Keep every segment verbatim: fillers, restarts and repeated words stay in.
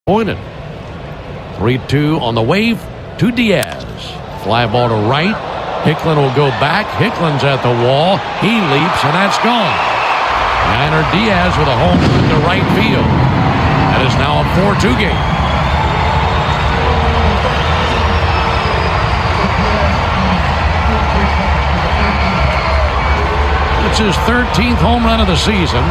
Pointed. three two on the wave to Diaz. Fly ball to right. Hicklin will go back. Hicklin's at the wall. He leaps, and that's gone. Yainer Diaz with a home run to right field. That is now a four two game. It's his thirteenth home run of the season.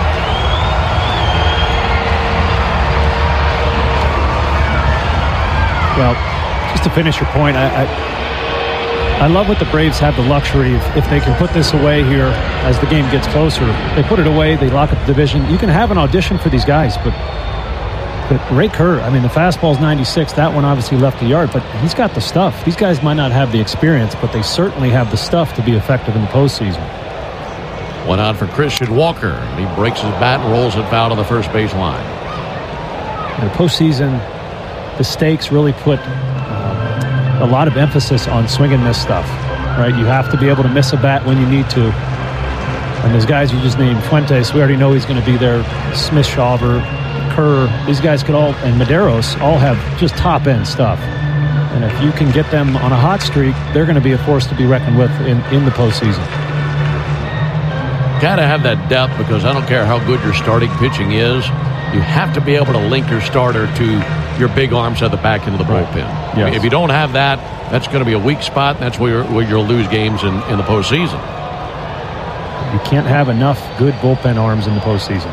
Well, just to finish your point, I, I, I love what the Braves have the luxury of. If they can put this away here as the game gets closer, they put it away, they lock up the division. You can have an audition for these guys, but but Ray Kerr, I mean, the fastball's ninety-six. That one obviously left the yard, but he's got the stuff. These guys might not have the experience, but they certainly have the stuff to be effective in the postseason. One out for Christian Walker. He breaks his bat and rolls it foul to the first base line. In the postseason, the stakes really put uh, a lot of emphasis on swing and miss stuff, right? You have to be able to miss a bat when you need to. And those guys you just named, Fuentes, we already know he's going to be there. Smith, Shawver, Kerr, these guys could all, and Medeiros, all have just top-end stuff. And if you can get them on a hot streak, they're going to be a force to be reckoned with in, in the postseason. Got to have that depth, because I don't care how good your starting pitching is, you have to be able to link your starter to your big arms at the back end of the bullpen. Right. Yes. If you don't have that, that's going to be a weak spot, and that's where, you're, where you'll lose games in, in the postseason. You can't have enough good bullpen arms in the postseason.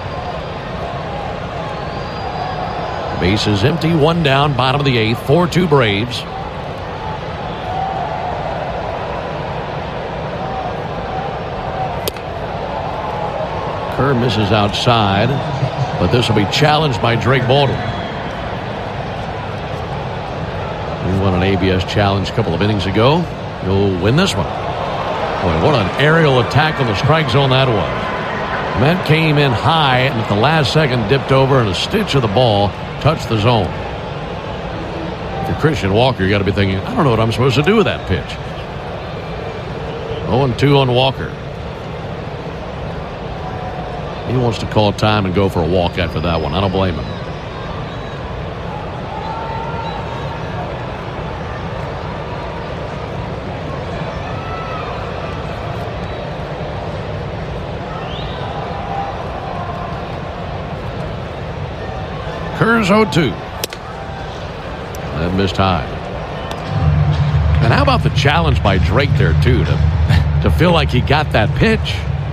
Base is empty, one down, bottom of the eighth, four two Braves. Kerr misses outside, but this will be challenged by Drake Baldwin. He won an A B S challenge a couple of innings ago. He'll win this one. Boy, what an aerial attack on the strike zone that was. That came in high and at the last second dipped over, and a stitch of the ball touched the zone. For Christian Walker, you got to be thinking, I don't know what I'm supposed to do with that pitch. oh and two on Walker. He wants to call time and go for a walk after that one. I don't blame him. Kerr's oh two. That missed high. And how about the challenge by Drake there, too, to, to feel like he got that pitch?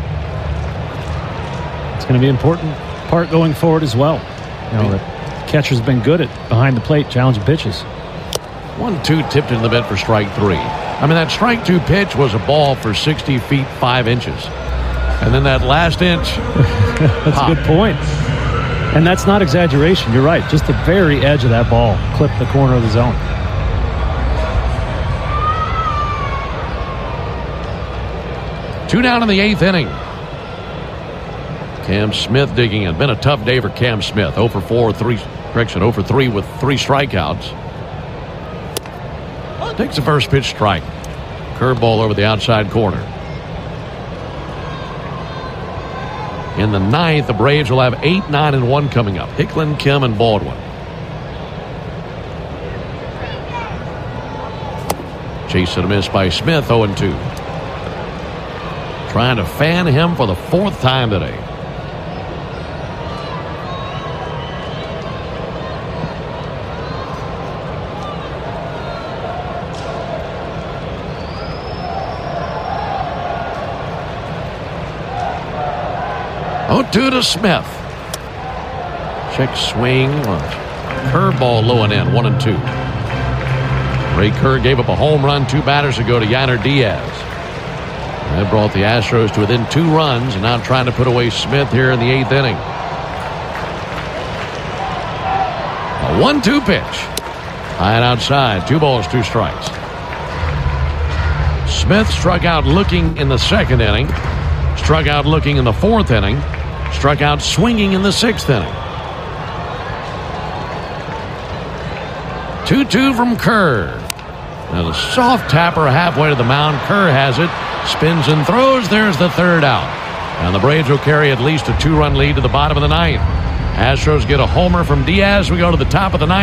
It's going to be an important part going forward as well. You know, the catcher's been good at behind the plate challenging pitches. one two tipped in the bit for strike three. I mean, that strike two pitch was a ball for sixty feet, five inches. And then that last inch. That's pop. A good point. And that's not exaggeration. You're right. Just the very edge of that ball clipped the corner of the zone. Two down in the eighth inning. Cam Smith digging in. Been a tough day for Cam Smith. oh for four, three, correction, oh for three with three strikeouts. Takes the first pitch strike. Curveball over the outside corner. In the ninth, the Braves will have eight, nine, and one coming up. Hicklin, Kim, and Baldwin. Chase and a miss by Smith, oh and two. Trying to fan him for the fourth time today. oh two to Smith. Check swing. Curveball low and in. One and two. Ray Kerr gave up a home run two batters ago to Yainer Diaz. That brought the Astros to within two runs, and now trying to put away Smith here in the eighth inning. A one two pitch. High and outside. Two balls, two strikes. Smith struck out looking in the second inning. Struck out looking in the fourth inning. Struck out swinging in the sixth inning. two two from Kerr. Now the soft tapper halfway to the mound. Kerr has it. Spins and throws. There's the third out. And the Braves will carry at least a two-run lead to the bottom of the ninth. Astros get a homer from Diaz. We go to the top of the ninth.